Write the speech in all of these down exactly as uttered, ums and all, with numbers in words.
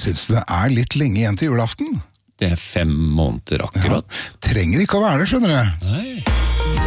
Synes du det er litt lenge igjen til julaften? Det er fem måneder akkurat. Ja, trenger ikke å være det, skjønner du. Nei.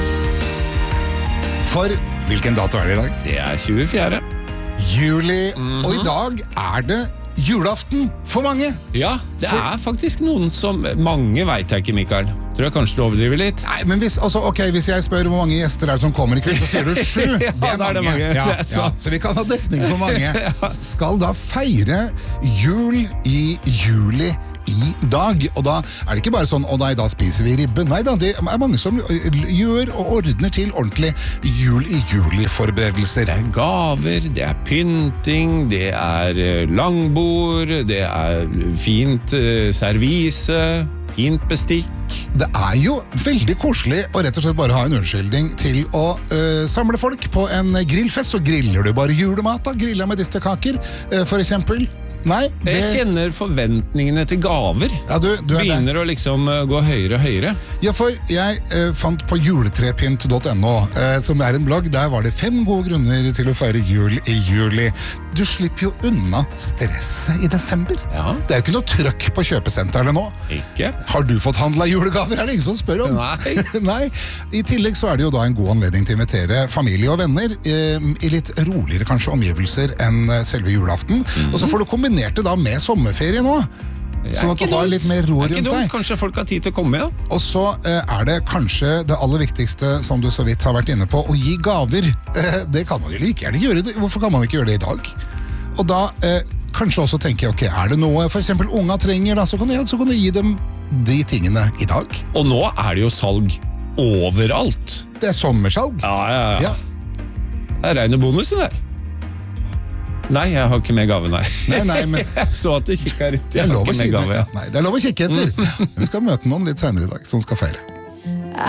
For hvilken dato er det i dag? Det er tjuefjerde. Juli, og i dag er det julaften for mange. Ja, det for... er faktisk noen som... Mange vet jeg ikke, Mikael. Tror jeg kanskje du overdriver litt? Nei, men hvis, altså, ok, hvis jeg spør hvor mange gjester er det som kommer i kveld, så sier du sju. Ja, det er mange. er det mange. Ja, Det er ja, så vi kan ha dekning for mange. Skal da feire jul i juli i dag, og da er det ikke bare sånn, å nei, da spiser vi ribbe. Nei da, det er mange som gjør og ordner til ordentlig jul i juli-forberedelser. Det er gaver, det er pynting, det er langbord, det er fint uh, servise, fint bestikk. Det er jo veldig koselig å rett og slett bare ha en unnskyldning til å uh, samle folk på en grillfest, så griller du bare julemat da, griller med distekaker, uh, for eksempel. Nei, det... Jeg kjenner forventningene til gaver. Ja, du, du Begynner det. å liksom uh, gå høyere og høyere. Ja, for jeg uh, fant på juletrepynt punktum no, uh, som er en blogg, der var det fem gode grunner til å feire jul i juli. Du slipper jo unna stresset i desember. Ja. Det er jo ikke noe trøkk på kjøpesentrene nå. Ikke? Har du fått handlet julegaver? Er det ingen som spør om? Nei. Nei. I tillegg så er det jo da en god anledning til å invitere familie og venner uh, i litt roligere kanskje omgivelser enn selve julaften. Mm. Og så får du kombinere det da med sommerferie nå, sånn at du har litt mer ro rundt deg. Kanskje folk har tid til å komme, ja. Og så eh, er det kanskje det aller viktigste, som du så vidt har vært inne på, å gi gaver. Eh, det kan man jo like gjerne gjøre. Hvorfor kan man ikke gjøre det i dag? Og da eh, kanskje også tenke, ok, er det noe for eksempel unga trenger, da, så kan, du, så kan du gi dem de tingene i dag. Og nå er det jo salg overalt. Det er sommersalg. Ja, ja, ja. Ja. Det er reine bonusen der. Nei, jeg har ikke med gave, nei. Nei, nei, men... Jeg så at det kikket ut. Det er lov å gave, ja. Nei, det er lov å kikke etter. Vi skal møte noen litt senere i dag, som skal feire.